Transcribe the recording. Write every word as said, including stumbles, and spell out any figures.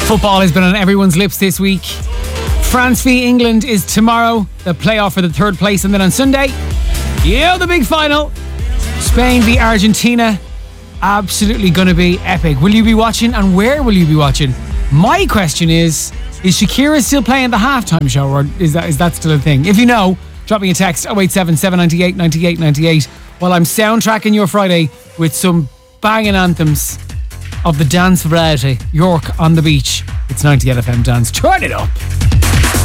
Football has been on everyone's lips this week. France v England is tomorrow, the playoff for the third place, and then on Sunday, yeah, the big final, Spain v Argentina. Absolutely going to be epic. Will you be watching, and where will you be watching? My question is, is Shakira still playing the halftime show, or is that is that still a thing? If you know, drop me a text oh eight seven, seven nine eight, nine eight nine eight while I'm soundtracking your Friday with some banging anthems of the dance variety. York on the beach. It's ninety-eight F M Dance. Turn it up.